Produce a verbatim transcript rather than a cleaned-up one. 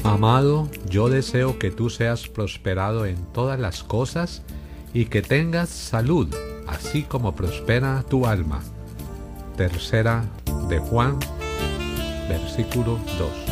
Amado, yo deseo que tú seas prosperado en todas las cosas y que tengas salud, así como prospera tu alma. Tercera de Juan, versículo dos.